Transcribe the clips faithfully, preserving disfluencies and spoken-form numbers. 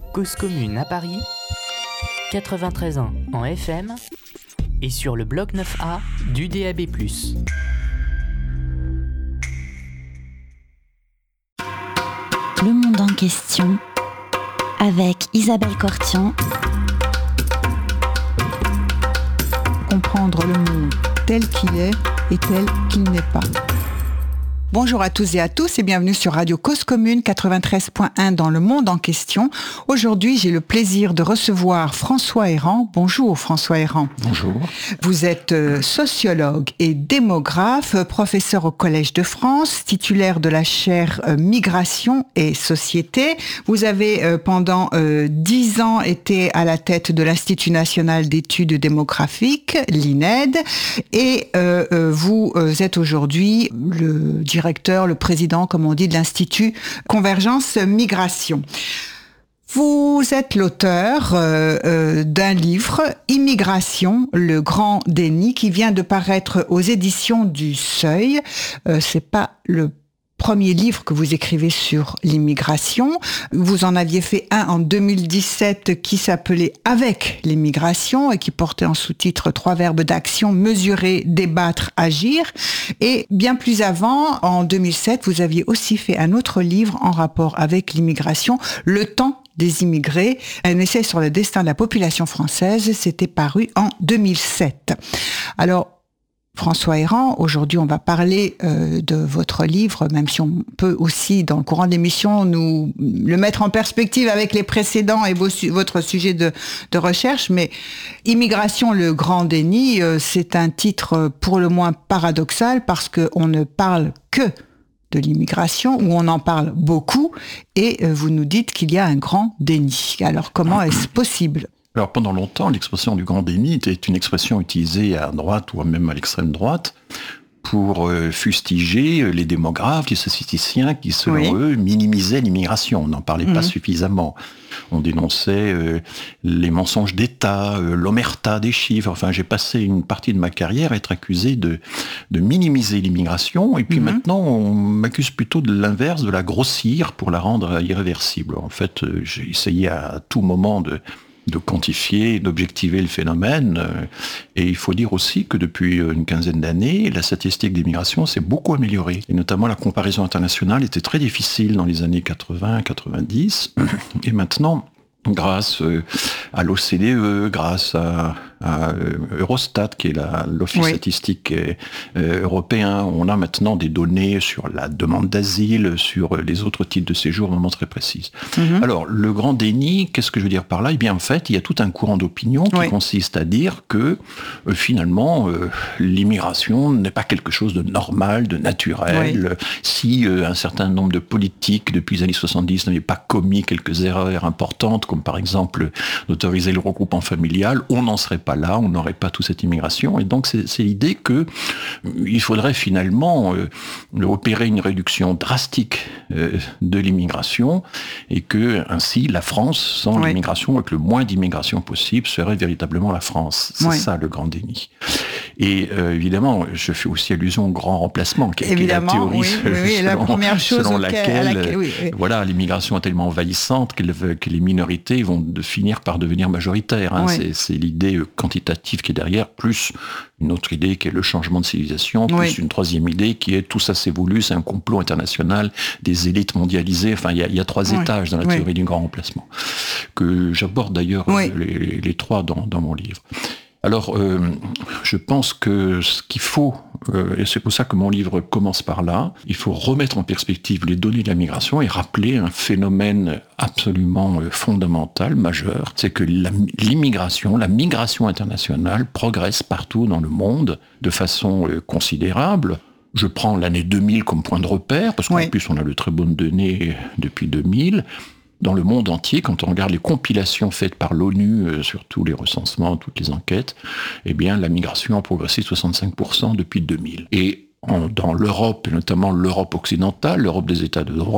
Cause commune à Paris, quatre-vingt-treize ans en F M et sur le bloc neuf A du D A B plus. Le monde en question avec Isabelle Cortian. Comprendre le monde tel qu'il est et tel qu'il n'est pas. Bonjour à tous et à tous et bienvenue sur Radio Cause Commune quatre-vingt-treize point un dans le monde en question. Aujourd'hui, j'ai le plaisir de recevoir François Héran. Bonjour François Héran. Bonjour. Vous êtes sociologue et démographe, professeur au Collège de France, titulaire de la chaire Migration et Société. Vous avez pendant dix ans été à la tête de l'Institut national d'études démographiques, l'I N E D, et euh, vous êtes aujourd'hui le directeur, le président, comme on dit, de l'Institut Convergence Migration. Vous êtes l'auteur euh, euh, d'un livre, Immigration, le grand déni, qui vient de paraître aux éditions du Seuil. Euh, c'est pas le premier livre que vous écrivez sur l'immigration. Vous en aviez fait un en deux mille dix-sept qui s'appelait « Avec l'immigration » et qui portait en sous-titre trois verbes d'action, mesurer, débattre, agir. Et bien plus avant, en deux mille sept, vous aviez aussi fait un autre livre en rapport avec l'immigration, « Le temps des immigrés », un essai sur le destin de la population française. C'était paru en deux mille sept. Alors, François Héran, aujourd'hui on va parler euh, de votre livre, même si on peut aussi dans le courant de l'émission nous le mettre en perspective avec les précédents et vos, votre sujet de, de recherche, mais Immigration, le grand déni, euh, c'est un titre pour le moins paradoxal parce qu'on ne parle que de l'immigration, où on en parle beaucoup, et euh, vous nous dites qu'il y a un grand déni. Alors comment est-ce possible ? Alors pendant longtemps, l'expression du grand déni était une expression utilisée à droite ou même à l'extrême droite pour euh, fustiger les démographes, les statisticiens qui, selon oui. eux, minimisaient l'immigration. On n'en parlait mmh. pas suffisamment. On dénonçait euh, les mensonges d'État, euh, l'omerta des chiffres. Enfin, j'ai passé une partie de ma carrière à être accusé de, de minimiser l'immigration. Et puis mmh. maintenant, on m'accuse plutôt de l'inverse, de la grossir pour la rendre irréversible. En fait, euh, j'ai essayé à tout moment de... de quantifier, d'objectiver le phénomène. Et il faut dire aussi que depuis une quinzaine d'années, la statistique d'immigration s'est beaucoup améliorée. Et notamment la comparaison internationale était très difficile dans les années quatre-vingts quatre-vingt-dix. Et maintenant, grâce à l'O C D E, grâce à, à Eurostat, qui est la, l'office oui. statistique euh, européen, on a maintenant des données sur la demande d'asile, sur les autres types de séjour, vraiment très précises. Mm-hmm. Alors, le grand déni, qu'est-ce que je veux dire par là ? Eh bien, en fait, il y a tout un courant d'opinion qui oui. consiste à dire que, euh, finalement, euh, l'immigration n'est pas quelque chose de normal, de naturel. Oui. Si euh, un certain nombre de politiques, depuis les années soixante-dix, n'avaient pas commis quelques erreurs importantes, comme par exemple d'autoriser le regroupement familial, on n'en serait pas là, on n'aurait pas toute cette immigration. Et donc c'est, c'est l'idée que il faudrait finalement euh, opérer une réduction drastique euh, de l'immigration et que ainsi la France, sans oui. l'immigration, avec le moins d'immigration possible, serait véritablement la France. C'est oui. ça le grand déni. Et euh, évidemment, je fais aussi allusion au grand remplacement, qui, qui est la théorie oui, oui, oui, selon, la première chose selon auquel, laquelle, à laquelle oui, oui. voilà, l'immigration est tellement envahissante qu'elle, que les minorités vont de finir par devenir majoritaires. Hein. Oui. C'est, c'est l'idée quantitative qui est derrière, plus une autre idée qui est le changement de civilisation, plus oui. une troisième idée qui est tout ça s'est voulu, c'est un complot international des élites mondialisées. Enfin, il y a, il y a trois oui. étages dans la oui. théorie du grand remplacement, que j'aborde d'ailleurs oui. les, les, les trois dans, dans mon livre. Alors, euh, je pense que ce qu'il faut, euh, et c'est pour ça que mon livre commence par là, il faut remettre en perspective les données de la migration et rappeler un phénomène absolument euh, fondamental, majeur, c'est que la, l'immigration, la migration internationale progresse partout dans le monde de façon euh, considérable. Je prends l'année deux mille comme point de repère, parce qu'en oui. plus on a de très bonnes données depuis deux mille. Dans le monde entier, quand on regarde les compilations faites par l'ONU euh, sur tous les recensements, toutes les enquêtes, eh bien, la migration a progressé de soixante-cinq pour cent depuis deux mille. Et en, dans l'Europe, et notamment l'Europe occidentale, l'Europe des États de droit,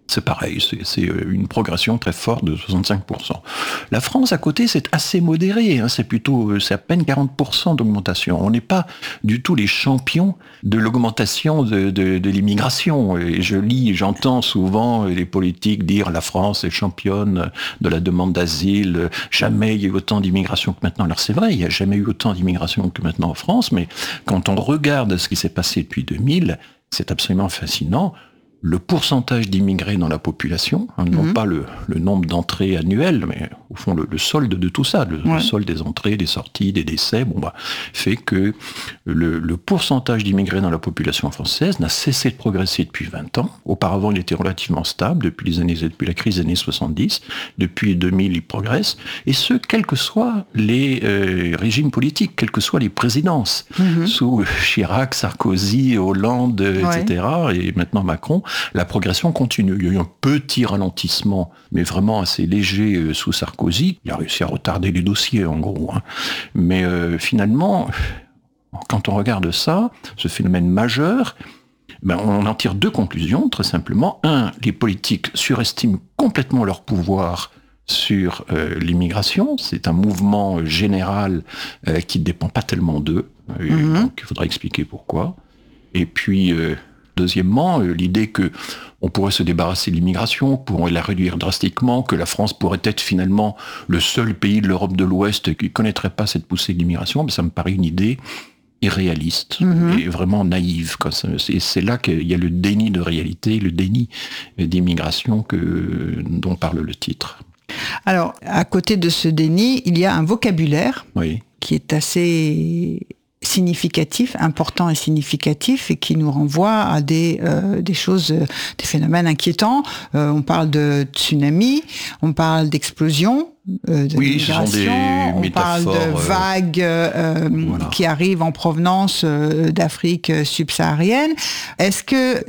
c'est pareil, c'est, c'est une progression très forte de soixante-cinq pour cent. La France, à côté, c'est assez modéré, hein, c'est plutôt, c'est à peine quarante pour cent d'augmentation. On n'est pas du tout les champions de l'augmentation de, de, de l'immigration. Et je lis, j'entends souvent les politiques dire la France est championne de la demande d'asile, jamais il y a eu autant d'immigration que maintenant. Alors c'est vrai, il n'y a jamais eu autant d'immigration que maintenant en France, mais quand on regarde ce qui s'est passé depuis deux mille, c'est absolument fascinant. Le pourcentage d'immigrés dans la population, hein, non mmh. pas le, le nombre d'entrées annuelles, mais au fond le, le solde de tout ça, le, ouais. le solde des entrées, des sorties, des décès, bon bah, fait que le, le pourcentage d'immigrés dans la population française n'a cessé de progresser depuis vingt ans. Auparavant, il était relativement stable depuis les années, depuis la crise des années soixante-dix. Depuis deux mille, il progresse, et ce, quels que soient les euh, régimes politiques, quelles que soient les présidences, mmh. sous Chirac, Sarkozy, Hollande, ouais. et cetera, et maintenant Macron. La progression continue. Il y a eu un petit ralentissement, mais vraiment assez léger euh, sous Sarkozy. Il a réussi à retarder les dossiers, en gros. Hein. Mais euh, finalement, quand on regarde ça, ce phénomène majeur, ben, on en tire deux conclusions, très simplement. Un, les politiques surestiment complètement leur pouvoir sur euh, l'immigration. C'est un mouvement général euh, qui ne dépend pas tellement d'eux. Mm-hmm. Donc, il faudra expliquer pourquoi. Et puis... Euh, Deuxièmement, l'idée que on pourrait se débarrasser de l'immigration, pourrait la réduire drastiquement, que la France pourrait être finalement le seul pays de l'Europe de l'Ouest qui ne connaîtrait pas cette poussée de l'immigration, mais ça me paraît une idée irréaliste mmh. et vraiment naïve. Et c'est là qu'il y a le déni de réalité, le déni d'immigration que, dont parle le titre. Alors, à côté de ce déni, il y a un vocabulaire oui. qui est assez... significatif, important et significatif, et qui nous renvoie à des euh, des choses, euh, des phénomènes inquiétants. Euh, on parle de tsunami, on parle d'explosion, euh, de oui, migration, ce sont des on parle de vagues euh, voilà. qui arrivent en provenance euh, d'Afrique subsaharienne. Est-ce que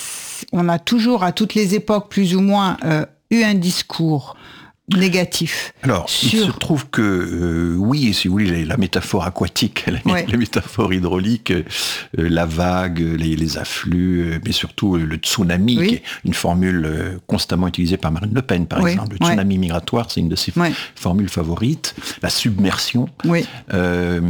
on a toujours, à toutes les époques, plus ou moins, euh, eu un discours négatif. Alors, sur... il se trouve que, euh, oui, si vous voulez, la métaphore aquatique, la, ouais. la métaphore hydraulique, euh, la vague, les, les afflux, euh, mais surtout euh, le tsunami, oui. qui est une formule euh, constamment utilisée par Marine Le Pen, par oui. exemple. Le tsunami ouais. migratoire, c'est une de ses ouais. formules favorites. La submersion. Oui. Euh,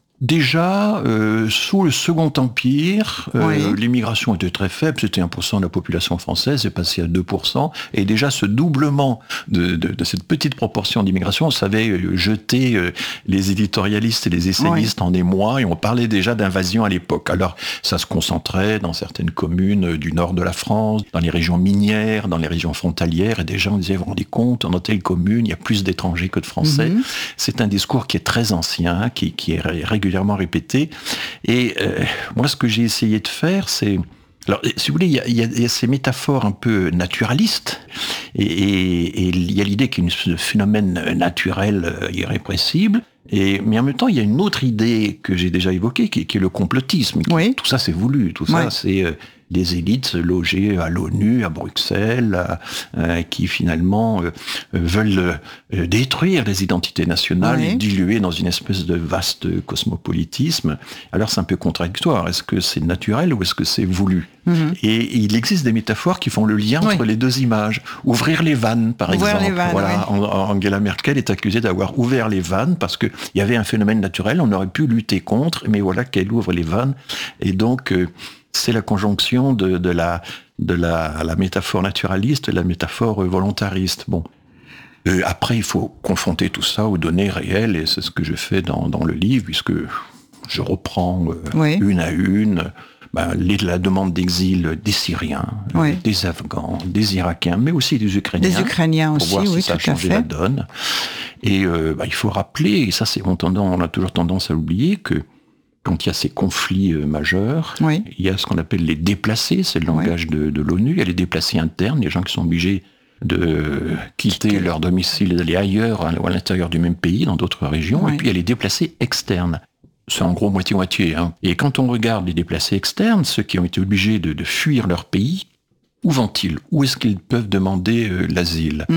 Déjà, euh, sous le Second Empire, euh, oui. l'immigration était très faible, c'était un pour cent de la population française, c'est passé à deux pour cent, et déjà ce doublement de, de, de cette petite proportion d'immigration, ça avait jeté euh, les éditorialistes et les essayistes oui. en émoi, et on parlait déjà d'invasion à l'époque. Alors, ça se concentrait dans certaines communes du nord de la France, dans les régions minières, dans les régions frontalières, et déjà on disait, vous vous rendez compte, dans telle commune, il y a plus d'étrangers que de Français. Mm-hmm. C'est un discours qui est très ancien, qui, qui est régulièrement répété. Et euh, moi, ce que j'ai essayé de faire, c'est... Alors, si vous voulez, il y a, il y a, il y a ces métaphores un peu naturalistes, et, et, et il y a l'idée qu'il y a un phénomène naturel euh, irrépressible, et, mais en même temps, il y a une autre idée que j'ai déjà évoquée, qui, qui est le complotisme. Qui, oui. Tout ça, c'est voulu. Tout ça, oui. c'est... Euh, des élites logées à l'ONU, à Bruxelles, à, euh, qui finalement euh, veulent euh, détruire les identités nationales oui. et diluer dans une espèce de vaste cosmopolitisme. Alors c'est un peu contradictoire. Est-ce que c'est naturel ou est-ce que c'est voulu ? Mm-hmm. Et il existe des métaphores qui font le lien oui. entre les deux images. Ouvrir les vannes, par Ouvrir exemple. Les vannes, voilà, oui. Angela Merkel est accusée d'avoir ouvert les vannes parce qu'il y avait un phénomène naturel, on aurait pu lutter contre, mais voilà qu'elle ouvre les vannes. Et donc... Euh, c'est la conjonction de, de, la, de la, la métaphore naturaliste et la métaphore volontariste. Bon. Euh, après, il faut confronter tout ça aux données réelles, et c'est ce que je fais dans, dans le livre, puisque je reprends euh, oui. une à une ben, les, la demande d'exil des Syriens, oui. des Afghans, des Irakiens, mais aussi des Ukrainiens. Des Ukrainiens pour aussi, voir si oui, ça a tout à changé fait. la donne. Et euh, ben, il faut rappeler, et ça, c'est, on, tendance, on a toujours tendance à l'oublier, que quand il y a ces conflits euh, majeurs, oui. il y a ce qu'on appelle les déplacés, c'est le langage oui. de, de l'ONU, il y a les déplacés internes, les gens qui sont obligés de quitter Quitter. leur domicile et d'aller ailleurs ou à l'intérieur du même pays, dans d'autres régions, oui. et puis il y a les déplacés externes. C'est en gros moitié-moitié. Hein. Et quand on regarde les déplacés externes, ceux qui ont été obligés de, de fuir leur pays, où vont-ils ? Où est-ce qu'ils peuvent demander euh, l'asile ? mm-hmm.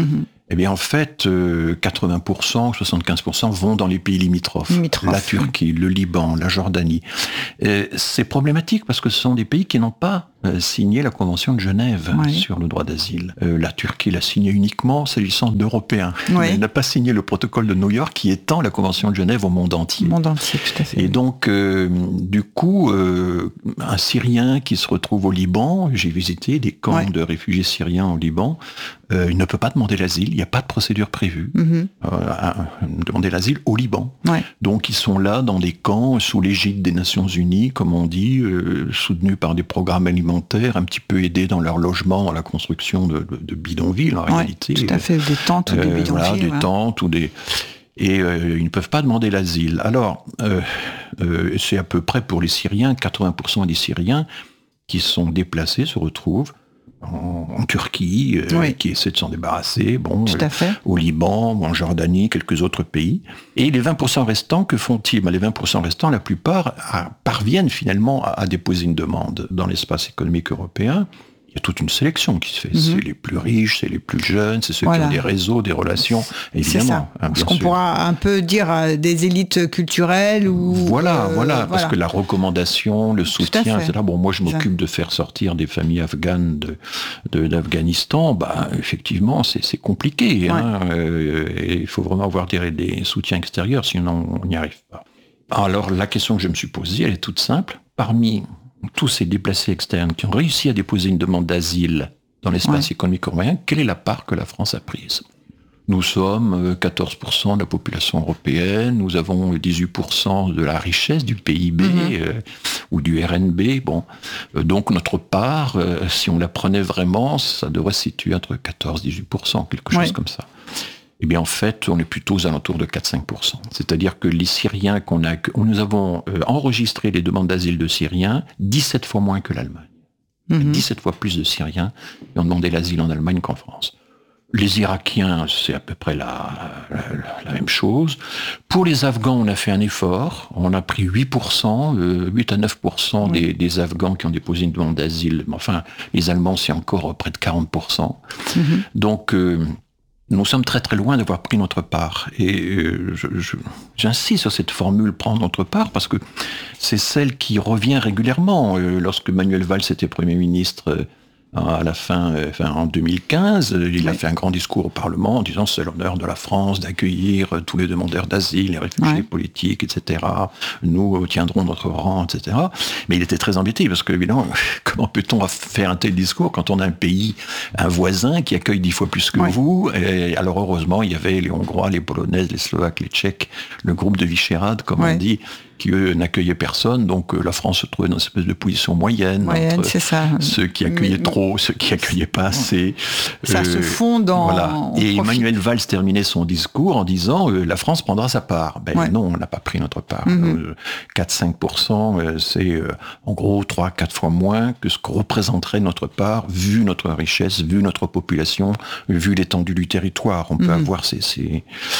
Eh bien, en fait, euh, quatre-vingts pour cent, soixante-quinze pour cent vont dans les pays limitrophes. Limitrophes, la Turquie, oui. le Liban, la Jordanie. Et c'est problématique parce que ce sont des pays qui n'ont pas euh, signé la Convention de Genève oui. sur le droit d'asile. Euh, la Turquie l'a signé uniquement s'agissant d'Européens. Oui. Elle n'a pas signé le protocole de New York qui étend la Convention de Genève au monde entier. Au monde entier, tout à fait. Et donc, euh, du coup, euh, un Syrien qui se retrouve au Liban, j'ai visité des camps ouais. de réfugiés syriens au Liban, euh, il ne peut pas demander l'asile, il n'y a pas de procédure prévue. Mm-hmm. Euh, à, à demander l'asile au Liban. Ouais. Donc, ils sont là dans des camps sous l'égide des Nations Unies, comme on dit, euh, soutenus par des programmes alimentaires, un petit peu aidés dans leur logement, dans la construction de, de, de bidonvilles, en ouais, réalité. Tout à fait, des tentes ou des euh, bidonvilles. Voilà, des ouais. tentes ou des... Et euh, ils ne peuvent pas demander l'asile. Alors, euh, euh, c'est à peu près pour les Syriens, quatre-vingts pour cent des Syriens qui sont déplacés se retrouvent en, en Turquie, euh, oui. qui essaient de s'en débarrasser, bon, Tout à fait. euh, au Liban, en Jordanie, quelques autres pays. Et les vingt pour cent restants, que font-ils? Ben, les vingt pour cent restants, la plupart à, parviennent finalement à, à déposer une demande dans l'espace économique européen. Il y a toute une sélection qui se fait. Mm-hmm. C'est les plus riches, c'est les plus jeunes, c'est ceux voilà. qui ont des réseaux, des relations, évidemment. C'est ça. Hein, Ce qu'on sûr. pourra un peu dire à des élites culturelles ou... Voilà, euh, voilà, voilà, parce que la recommandation, le soutien, et cetera. Bon, moi, je m'occupe de faire sortir des familles afghanes de, de, d'Afghanistan. Bah, effectivement, c'est, c'est compliqué. Ouais. Hein, euh, et il faut vraiment avoir des, des soutiens extérieurs, sinon on n'y arrive pas. Alors, la question que je me suis posée, elle est toute simple. Parmi tous ces déplacés externes qui ont réussi à déposer une demande d'asile dans l'espace ouais. économique européen, quelle est la part que la France a prise? Nous sommes quatorze pour cent de la population européenne, nous avons dix-huit pour cent de la richesse du P I B mm-hmm. euh, ou du R N B. Bon, euh, donc notre part, euh, si on la prenait vraiment, ça devrait se situer entre quatorze et dix-huit pour cent, quelque chose ouais. comme ça. Eh bien, en fait, on est plutôt aux alentours de quatre à cinq pour cent. C'est-à-dire que les Syriens qu'on a... Nous avons euh, enregistré les demandes d'asile de Syriens dix-sept fois moins que l'Allemagne. Mm-hmm. dix-sept fois plus de Syriens qui ont demandé l'asile en Allemagne qu'en France. Les Irakiens, c'est à peu près la, la, la même chose. Pour les Afghans, on a fait un effort. On a pris huit pour cent, euh, huit à neuf pour cent oui. des, des Afghans qui ont déposé une demande d'asile. Enfin, les Allemands, c'est encore près de quarante pour cent. Mm-hmm. Donc... Euh, nous sommes très très loin d'avoir pris notre part. Et euh, je, je, j'insiste sur cette formule « prendre notre part » parce que c'est celle qui revient régulièrement. Euh, lorsque Manuel Valls était Premier ministre euh, à la fin, euh, enfin, en deux mille quinze, euh, il oui. a fait un grand discours au Parlement en disant « c'est l'honneur de la France d'accueillir euh, tous les demandeurs d'asile, les réfugiés oui. politiques, et cetera. Nous euh, tiendrons notre rang, et cetera » Mais il était très embêté parce que, évidemment, comment peut-on faire un tel discours quand on a un pays, un voisin qui accueille dix fois plus que oui. vous? Et alors heureusement, il y avait les Hongrois, les Polonaises, les Slovaques, les Tchèques, le groupe de Visegrad, comme oui. on dit, qui eux n'accueillaient personne. Donc euh, la France se trouvait dans une espèce de position moyenne, moyenne entre c'est ça. ceux qui accueillaient mais, trop, ceux qui accueillaient pas assez. Ça euh, se fond dans... Voilà. Et Emmanuel Valls terminait son discours en disant euh, la France prendra sa part. Ben ouais. non, on n'a pas pris notre part. Mm-hmm. Euh, quatre à cinq pour cent, euh, c'est euh, en gros trois à quatre fois moins que ce que représenterait notre part, vu notre richesse, vu notre population, vu l'étendue du territoire. On peut mm-hmm. avoir ces... ces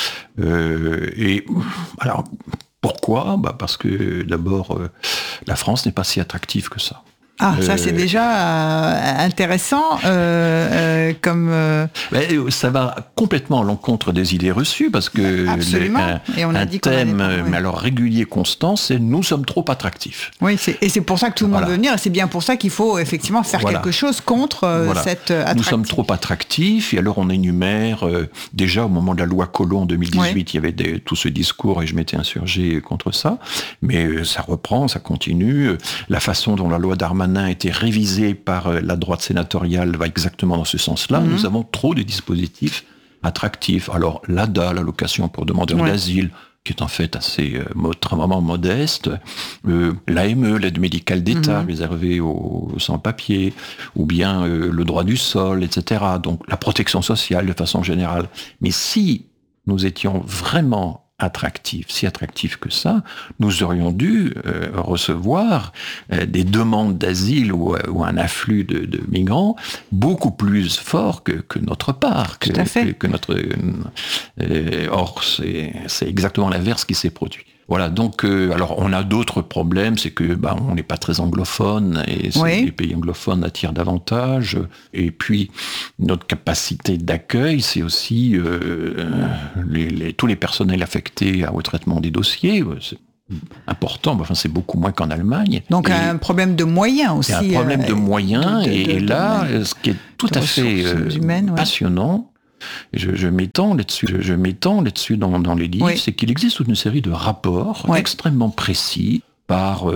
euh, et alors... Pourquoi ? Bah parce que d'abord, euh, la France n'est pas si attractive que ça. Ah, euh, ça c'est déjà euh, intéressant euh, euh, comme... Euh... Mais ça va complètement à l'encontre des idées reçues parce que absolument. Les, un, et on a un dit thème, allait, ouais. mais alors régulier, constant, c'est nous sommes trop attractifs. Oui, c'est, et c'est pour ça que tout le monde voilà. veut venir. Et c'est bien pour ça qu'il faut effectivement faire voilà. quelque chose contre euh, voilà. cette attractivité. Nous sommes trop attractifs et alors on énumère euh, déjà au moment de la loi Collomb en deux mille dix-huit, oui. il y avait des, tout ce discours et je m'étais insurgé contre ça. Mais euh, ça reprend, ça continue. La façon dont la loi Darmanin a été révisé par la droite sénatoriale va exactement dans ce sens-là. Mmh. Nous avons trop de dispositifs attractifs. Alors, l'A D A, l'allocation pour demandeurs ouais. d'asile, qui est en fait assez euh, vraiment modeste, euh, l'A M E, l'aide médicale d'État, mmh. réservée aux, aux sans-papiers, ou bien euh, le droit du sol, et cetera. Donc, la protection sociale de façon générale. Mais si nous étions vraiment attractif, si attractif que ça, nous aurions dû euh, recevoir euh, des demandes d'asile ou, ou un afflux de, de migrants beaucoup plus fort que, que notre part, que, Tout à fait. que, que notre. Euh, or, c'est, c'est exactement l'inverse qui s'est produit. Voilà, donc euh, alors on a d'autres problèmes, c'est que bah, on n'est pas très anglophone et Oui. les pays anglophones attirent davantage. Et puis notre capacité d'accueil, c'est aussi euh, les, les, tous les personnels affectés au traitement des dossiers. C'est important, mais enfin c'est beaucoup moins qu'en Allemagne. Donc et un problème de moyens aussi. C'est un problème euh, de moyens de, de, et, de, et là, de, ce qui est tout à fait euh, humaines, ouais. passionnant. Je, je m'étends là-dessus, je, je m'étends là-dessus dans, dans les livres, oui. c'est qu'il existe toute une série de rapports ouais. extrêmement précis par